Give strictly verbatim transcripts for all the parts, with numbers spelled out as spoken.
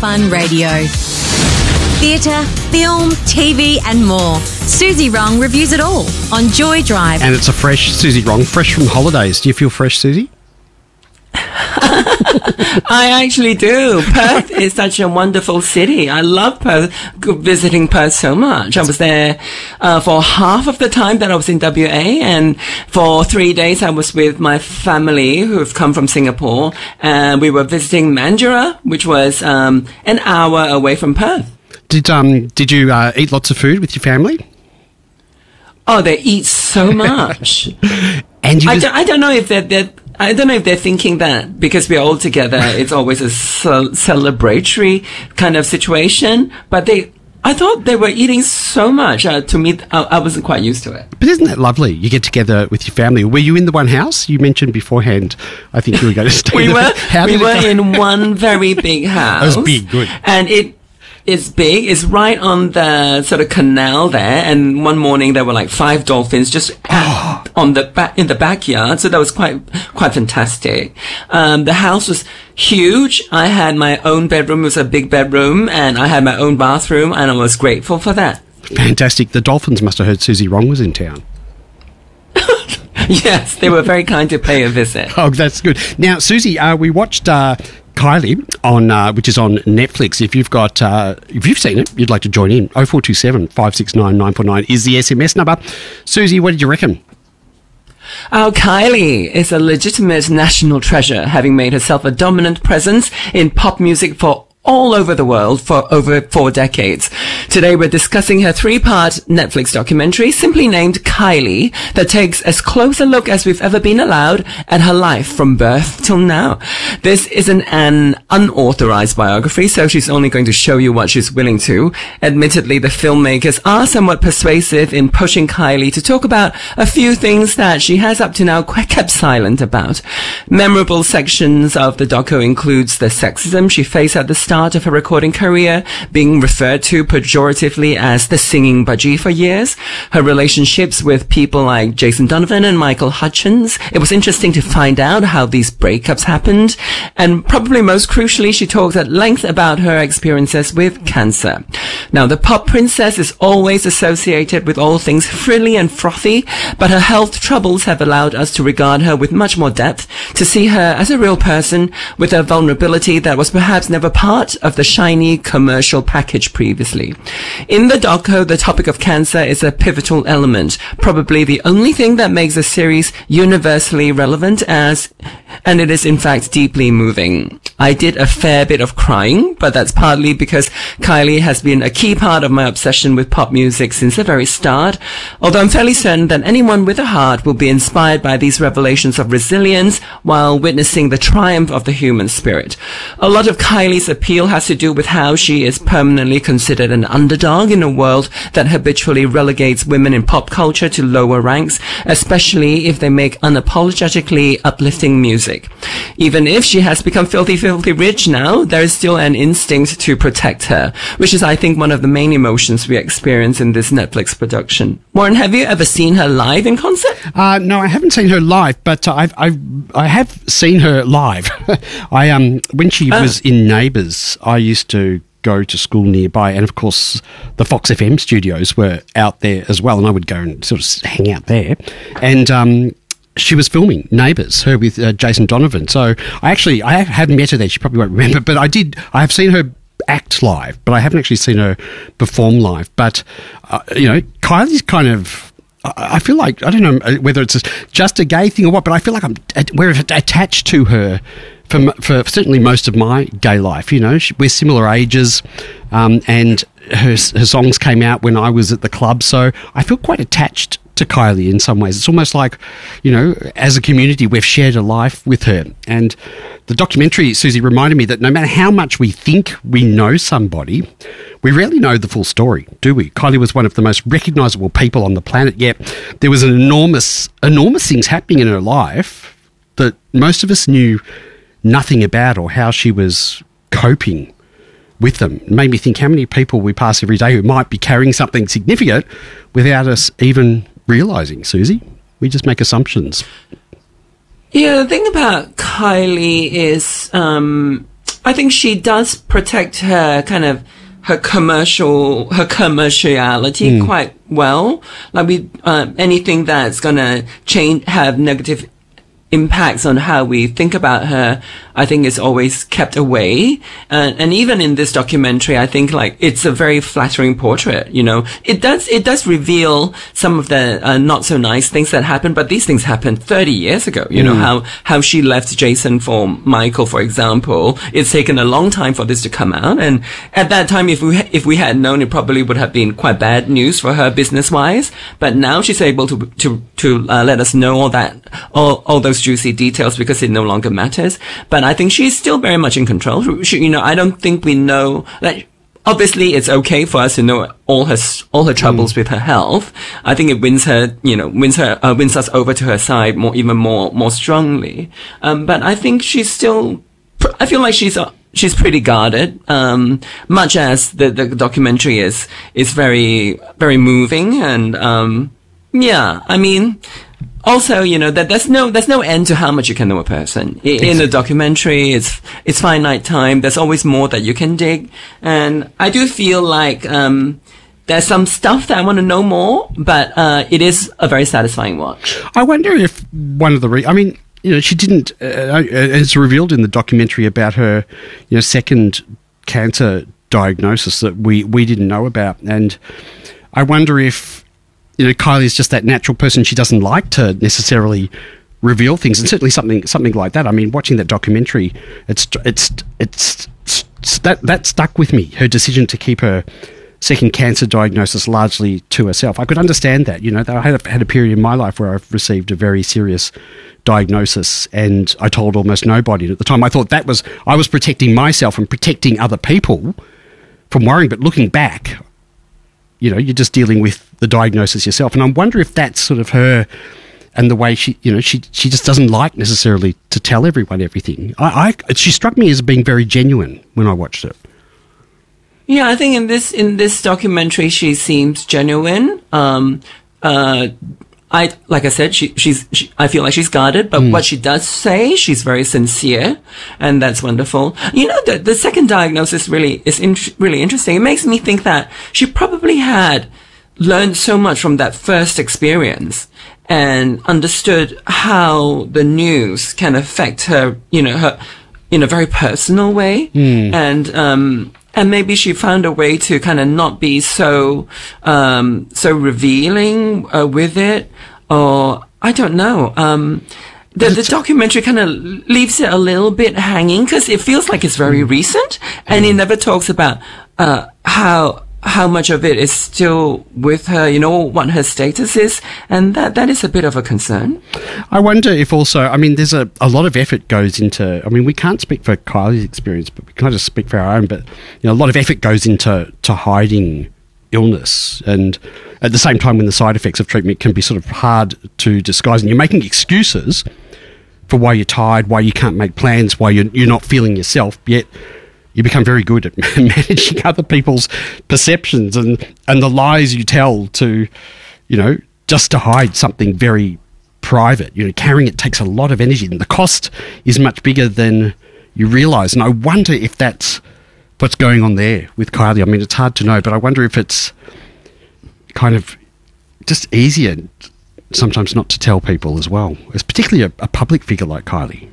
Fun Radio. Theatre, film, T V and more. Susie Wrong reviews it all on Joy Drive. And it's a fresh Susie Wrong, fresh from holidays. Do you feel fresh, Susie? I actually do. Perth is such a wonderful city. I love Perth, visiting Perth so much. I was there uh, for half of the time that I was in W A, and for three days I was with my family who've come from Singapore, and we were visiting Mandurah, which was um, an hour away from Perth. Did um did you uh, eat lots of food with your family? Oh, they eat so much. And you I, was- don't, I don't know if they're, they're I don't know if they're thinking that because we're all together, it's always a ce- celebratory kind of situation. But they, I thought they were eating so much. Uh, to me, I, I wasn't quite used to it. But isn't that lovely? You get together with your family. Were you in the one house? You mentioned beforehand, I think you were going to stay we there. were, How we did it were go? in one very big house. It was big, good. And it, it's big. It's right on the sort of canal there. And one morning there were like five dolphins just at, on the back in the backyard. So that was quite quite fantastic. Um, the house was huge. I had my own bedroom. It was a big bedroom, and I had my own bathroom, and I was grateful for that. Fantastic. The dolphins must have heard Susie Wrong was in town. Yes, they were very kind to pay a visit. Oh, that's good. Now, Susie, uh, we watched uh, Kylie on, uh, which is on Netflix. If you've got, uh, if you've seen it, you'd like to join in. oh four two seven, five six nine, nine four nine is the S M S number. Susie, what did you reckon? Oh, Kylie is a legitimate national treasure, having made herself a dominant presence in pop music for all over the world for over four decades. Today we're discussing her three-part Netflix documentary simply named Kylie that takes as close a look as we've ever been allowed at her life from birth till now. This isn't an unauthorized biography, so she's only going to show you what she's willing to. Admittedly, the filmmakers are somewhat persuasive in pushing Kylie to talk about a few things that she has up to now kept silent about. Memorable sections of the doco includes the sexism she faced at the start of her recording career, being referred to pejoratively as the singing budgie for years, her relationships with people like Jason Donovan and Michael Hutchins. It was interesting to find out how these breakups happened, and probably most crucially, she talks at length about her experiences with cancer. Now, the pop princess is always associated with all things frilly and frothy, but her health troubles have allowed us to regard her with much more depth, to see her as a real person with a vulnerability that was perhaps never part of the shiny commercial package previously. In the doco, the topic of cancer is a pivotal element, probably the only thing that makes the series universally relevant, as, and it is in fact deeply moving. I did a fair bit of crying, but that's partly because Kylie has been a key part of my obsession with pop music since the very start, although I'm fairly certain that anyone with a heart will be inspired by these revelations of resilience while witnessing the triumph of the human spirit. A lot of Kylie's appeal has to do with how she is permanently considered an underdog in a world that habitually relegates women in pop culture to lower ranks, especially if they make unapologetically uplifting music. Even if she has become filthy, filthy rich now, there is still an instinct to protect her, which is, I think, one of the main emotions we experience in this Netflix production. Warren, have you ever seen her live in concert? Uh, no, I haven't seen her live, but I've, I've I have seen her live. I um when she Oh. was in Neighbours, I used to go to school nearby, and of course the Fox F M studios were out there as well, and I would go and sort of hang out there. And um, she was filming Neighbours, her with uh, Jason Donovan. So I actually I haven't met her there. She probably won't remember, but I did. I have seen her act live, but I haven't actually seen her perform live. But uh, you know, Kylie's kind of. I feel like, I don't know whether it's just a gay thing or what, but I feel like I'm we're attached to her for, for certainly most of my gay life. You know, we're similar ages, um, and her, her songs came out when I was at the club, so I feel quite attached to Kylie in some ways. It's almost like, you know, as a community, we've shared a life with her. And the documentary, Susie, reminded me that no matter how much we think we know somebody, we rarely know the full story, do we? Kylie was one of the most recognisable people on the planet, yet there was an enormous, enormous things happening in her life that most of us knew nothing about, or how she was coping with them. It made me think how many people we pass every day who might be carrying something significant without us even realising, Susie. We just make assumptions. Yeah, the thing about Kylie is, um, I think she does protect her kind of her commercial, her commerciality mm. quite well. Like we, uh, anything that's gonna change, have negative impacts on how we think about her, I think is always kept away. Uh, and even in this documentary, I think like it's a very flattering portrait, you know. It does, it does reveal some of the uh, not so nice things that happened, but these things happened thirty years ago, you mm. know, how, how she left Jason for Michael, for example. It's taken a long time for this to come out. And at that time, if we, if we had known, it probably would have been quite bad news for her business wise. But now she's able to, to, to uh, let us know all that, all, all those juicy details because it no longer matters. But I think she's still very much in control. She, you know, I don't think we know that. Obviously, it's okay for us to know all her all her troubles mm. with her health. I think it wins her, you know, wins her uh, wins us over to her side more, even more more strongly. Um, but I think she's still. I feel like she's uh, she's pretty guarded. Um, much as the the documentary is is very very moving and um, yeah, I mean. Also, you know, that there's no, there's no end to how much you can know a person. I, in the documentary, it's, it's finite time. There's always more that you can dig. And I do feel like, um, there's some stuff that I want to know more, but, uh, it is a very satisfying watch. I wonder if one of the, re- I mean, you know, she didn't, uh, it's revealed in the documentary about her, you know, second cancer diagnosis that we, we didn't know about. And I wonder if, you know, Kylie is just that natural person. She doesn't like to necessarily reveal things, and certainly something something like that. I mean, watching that documentary, it's it's it's, it's that that stuck with me. Her decision to keep her second cancer diagnosis largely to herself. I could understand that. You know, I had a, had a period in my life where I've received a very serious diagnosis, and I told almost nobody. At the time, I thought that was I was protecting myself and protecting other people from worrying. But looking back, you know, you're just dealing with the diagnosis yourself. And I wonder if that's sort of her and the way she, you know, she she just doesn't like necessarily to tell everyone everything. I, I she struck me as being very genuine when I watched it. Yeah, I think in this in this documentary she seems genuine. Um, uh, I like I said, she she's she, I feel like she's guarded, but mm. what she does say, she's very sincere, and that's wonderful. You know, the the second diagnosis really is in, really interesting. It makes me think that she probably had learned so much from that first experience and understood how the news can affect her, you know, her in a very personal way, mm. and um. And maybe she found a way to kind of not be so, um, so revealing uh, with it, or I don't know. Um, the, the documentary kind of leaves it a little bit hanging because it feels like it's very recent, and it never talks about uh, how how much of it is still with her, you know, what her status is, and that that is a bit of a concern. I wonder if also, I mean, there's a, a lot of effort goes into, I mean, we can't speak for Kylie's experience, but we can just speak for our own, but, you know, a lot of effort goes into to hiding illness, and at the same time when the side effects of treatment can be sort of hard to disguise, and you're making excuses for why you're tired, why you can't make plans, why you're, you're not feeling yourself, yet you become very good at managing other people's perceptions and, and the lies you tell to, you know, just to hide something very private. You know, carrying it takes a lot of energy, and the cost is much bigger than you realise. And I wonder if that's what's going on there with Kylie. I mean, it's hard to know, but I wonder if it's kind of just easier sometimes not to tell people as well. It's particularly a, a public figure like Kylie.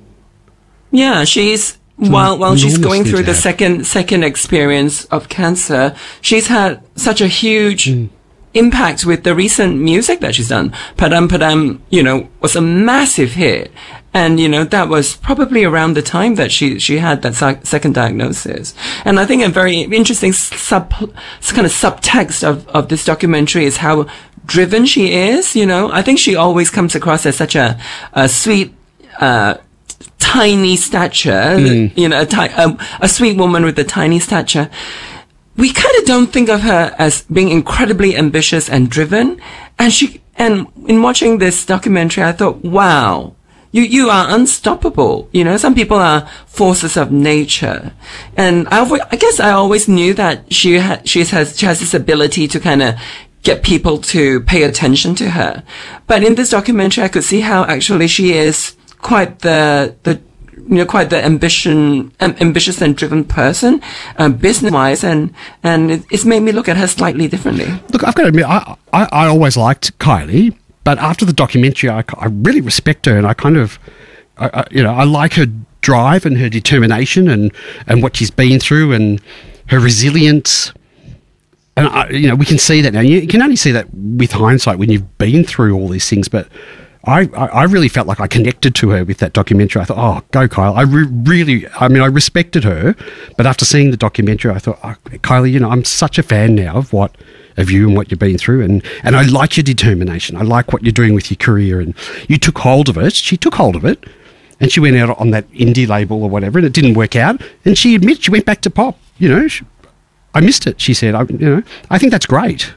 Yeah, she's... While while she's going through the second second experience of cancer, she's had such a huge mm. impact with the recent music that she's done. Padam Padam, you know, was a massive hit, and you know that was probably around the time that she she had that si- second diagnosis. And I think a very interesting sub kind of subtext of of this documentary is how driven she is. You know, I think she always comes across as such a a sweet. Uh, tiny stature, mm. you know, a, ti- um, a sweet woman with a tiny stature. We kind of don't think of her as being incredibly ambitious and driven. And she, and in watching this documentary, I thought, wow, you, you are unstoppable. You know, some people are forces of nature. And I, I guess I always knew that she had, she has, she has this ability to kind of get people to pay attention to her. But in this documentary, I could see how actually she is quite the the you know, quite the ambition, um, ambitious and driven person, uh, business-wise, and and it, it's made me look at her slightly differently. Look, I've got to admit, I I, I always liked Kylie, but after the documentary, I, I really respect her, and I kind of, I, I, you know, I like her drive and her determination, and and what she's been through, and her resilience. And, I, you know, we can see that now. You can only see that with hindsight when you've been through all these things. But I, I, I really felt like I connected to her with that documentary. I thought, oh, go Kyle. I re- really, I mean, I respected her. But after seeing the documentary, I thought, oh, Kylie, you know, I'm such a fan now of what, of you and what you've been through. And, and I like your determination. I like what you're doing with your career. And you took hold of it. She took hold of it. And she went out on that indie label or whatever, and it didn't work out. And she admitted she went back to pop, you know. She, I missed it, she said. I, you know, I think that's great.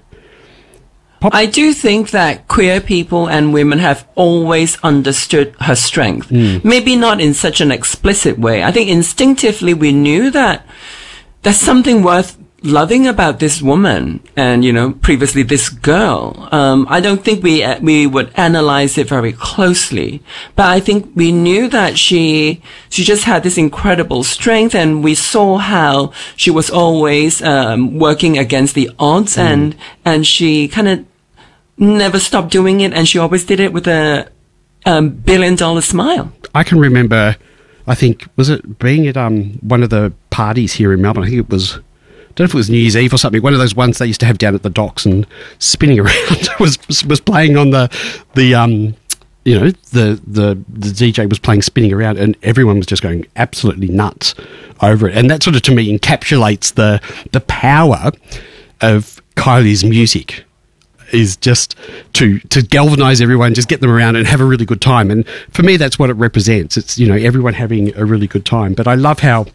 Pop- I do think that queer people and women have always understood her strength. Mm. Maybe not in such an explicit way. I think instinctively we knew that there's something worth loving about this woman and, you know, previously this girl. Um, I don't think we, uh, we would analyze it very closely, but I think we knew that she, she just had this incredible strength, and we saw how she was always, um, working against the odds, mm. and, and she kind of never stopped doing it, and she always did it with a, um, billion dollar smile. I can remember, I think, was it being at, um, one of the parties here in Melbourne? I think it was, I don't know if it was New Year's Eve or something, one of those ones they used to have down at the docks, and spinning around was was playing on the, the um, you know, the, the, the D J was playing Spinning Around, and everyone was just going absolutely nuts over it. And that sort of, to me, encapsulates the the power of Kylie's music, is just to to galvanise everyone, just get them around and have a really good time. And for me, that's what it represents. It's, you know, everyone having a really good time. But I love how...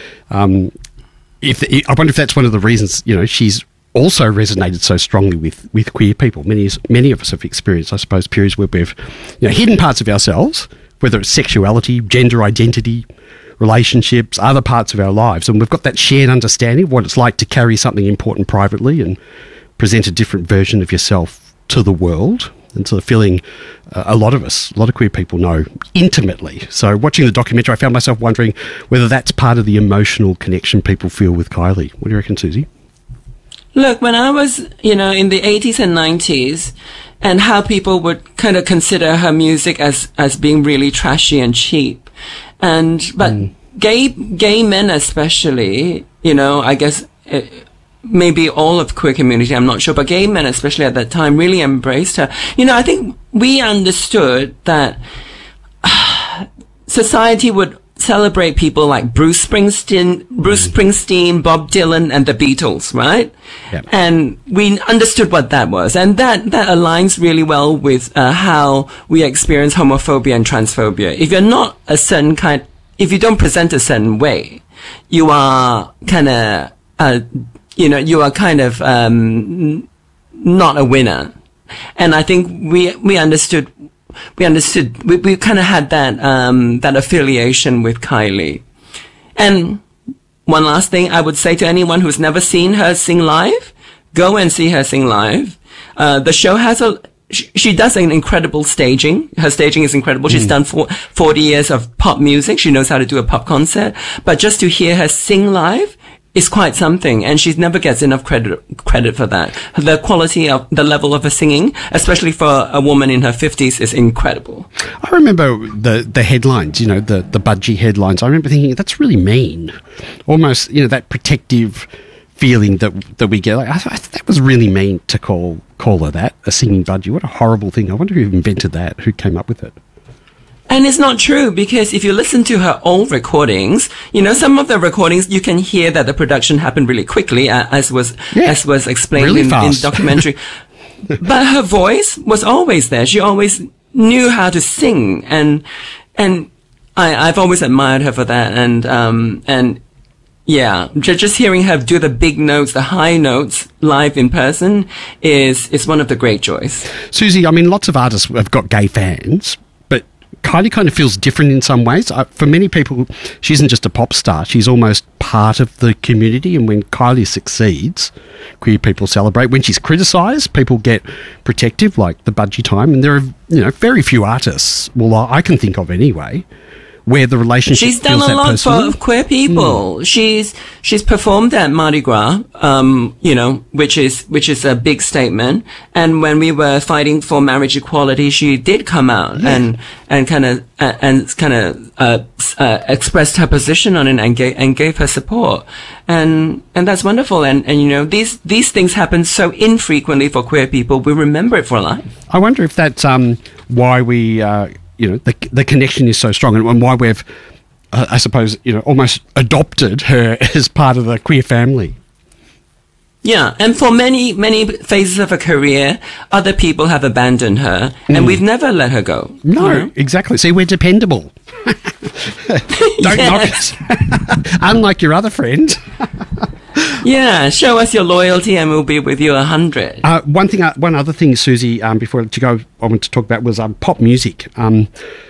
Um, If I wonder if that's one of the reasons, you know, she's also resonated so strongly with, with queer people. Many many of us have experienced, I suppose, periods where we've, you know, hidden parts of ourselves, whether it's sexuality, gender identity, relationships, other parts of our lives, and we've got that shared understanding of what it's like to carry something important privately and present a different version of yourself to the world. And sort of feeling uh, a lot of us, a lot of queer people know intimately. So watching the documentary, I found myself wondering whether that's part of the emotional connection people feel with Kylie. What do you reckon, Susie? Look, when I was, you know, in the eighties and nineties, and how people would kind of consider her music as, as being really trashy and cheap. And, but mm. gay, gay men especially, you know, I guess... It, maybe all of queer community, I'm not sure, but gay men, especially at that time, really embraced her. You know, I think we understood that uh, society would celebrate people like Bruce Springsteen, Bruce Springsteen, Bob Dylan, and the Beatles, right? Yep. And we understood what that was, and that that aligns really well with uh, how we experience homophobia and transphobia. If you're not a certain kind, if you don't present a certain way, you are kind of uh, you know, you are kind of um, not a winner. And I think we we understood, we understood, we, we kind of had that um, that affiliation with Kylie. And one last thing I would say to anyone who's never seen her sing live, go and see her sing live. Uh, the show has a, she, she does an incredible staging. Her staging is incredible. Mm. She's done for, forty years of pop music. She knows how to do a pop concert. But just to hear her sing live, is quite something, and she never gets enough credit credit for that. The quality of the level of her singing, especially for a woman in her fifties, is incredible. I remember the the headlines, you know, the the budgie headlines. I remember thinking that's really mean, almost, you know, that protective feeling that that we get. Like, I, I, that was really mean to call call her that, a singing budgie. What a horrible thing! I wonder who invented that, who came up with it. And it's not true, because if you listen to her old recordings, you know, some of the recordings, you can hear that the production happened really quickly, uh, as was yeah, as was explained really in, in the documentary. But her voice was always there. She always knew how to sing, and and I, I've always admired her for that. And um and yeah, just hearing her do the big notes, the high notes live in person is is one of the great joys. Susie, I mean, lots of artists have got gay fans. Kylie kind of feels different in some ways. Uh, for many people, she isn't just a pop star. She's almost part of the community. And when Kylie succeeds, queer people celebrate. When she's criticised, people get protective, like the Budgie time. And there are, you know, very few artists, well, I can think of anyway, where the relationship She's done feels a that lot personal. for queer people. Mm. She's she's performed at Mardi Gras, um, you know, which is which is a big statement. And when we were fighting for marriage equality, she did come out yeah. and and kind of uh, and kind of uh, uh, expressed her position on it and gave and gave her support. And and that's wonderful. And and you know, these these things happen so infrequently for queer people. We remember it for life. I wonder if that's um, why we. Uh, You know, the the connection is so strong, and, and why we've, uh, I suppose, you know, almost adopted her as part of the queer family. Yeah, and for many, many phases of her career, other people have abandoned her, and mm. we've never let her go. No, you know? Exactly. See, we're dependable. Don't yes. knock us. Unlike your other friend. Yeah, show us your loyalty and we'll be with you a hundred. Uh, one thing, uh, one other thing, Susie, um, before to go, I want to talk about was um, pop music. Um,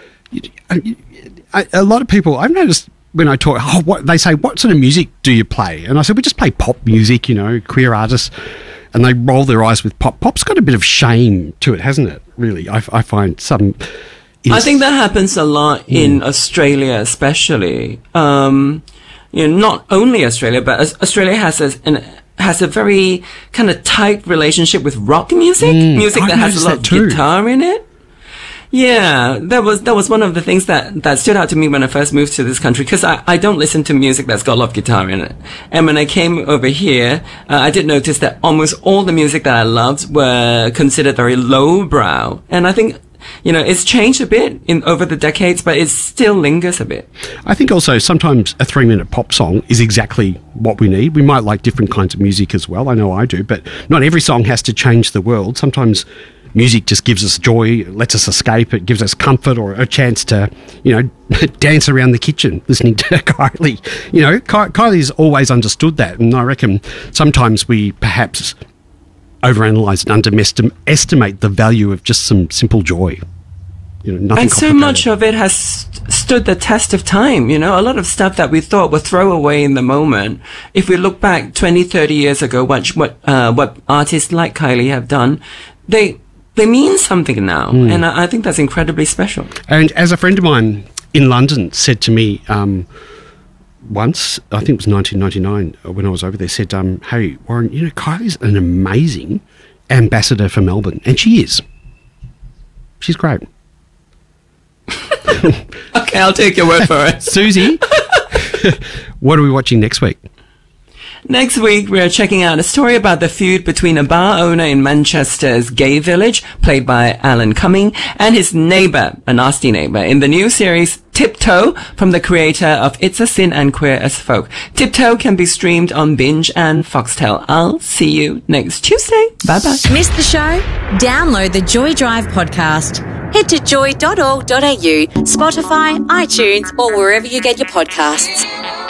a, a lot of people, I've noticed when I talk, oh, what they say, what sort of music do you play? And I said, we just play pop music, you know, queer artists. And they roll their eyes with pop. Pop's got a bit of shame to it, hasn't it? Really, I, I find some. I think that happens a lot in mm. Australia, especially. Um, You know, not only Australia, but Australia has a, an, has a very kind of tight relationship with rock music, mm, music I've that has a lot of too. guitar in it. Yeah, that was that was one of the things that, that stood out to me when I first moved to this country, because I, I don't listen to music that's got a lot of guitar in it. And when I came over here, uh, I did notice that almost all the music that I loved were considered very lowbrow. And I think, you know, it's changed a bit in over the decades, but it still lingers a bit. I think also sometimes a three-minute pop song is exactly what we need. We might like different kinds of music as well. I know I do, but not every song has to change the world. Sometimes music just gives us joy, lets us escape, it gives us comfort or a chance to, you know, dance around the kitchen listening to Kylie. You know, Ky- Kylie's always understood that, and I reckon sometimes we perhaps overanalyze and underestimate the value of just some simple joy. You know, nothing and so much of it has st- stood the test of time. You know, a lot of stuff that we thought would throw away in the moment. If we look back twenty, thirty years ago, what what, uh, what artists like Kylie have done, they they mean something now, mm. and I, I think that's incredibly special. And as a friend of mine in London said to me um, once, I think it was nineteen ninety-nine when I was over there, said, um, "Hey Warren, you know, Kylie's an amazing ambassador for Melbourne," and she is. She's great. Okay, I'll take your word for it. Susie, what are we watching next week? Next week, we are checking out a story about the feud between a bar owner in Manchester's gay village, played by Alan Cumming, and his neighbour, a nasty neighbour, in the new series Tiptoe from the creator of It's a Sin and Queer as Folk. Tiptoe can be streamed on Binge and Foxtel. I'll see you next Tuesday. Bye-bye. Missed the show? Download the Joy Drive podcast. Head to joy dot org dot a u, Spotify, iTunes, or wherever you get your podcasts.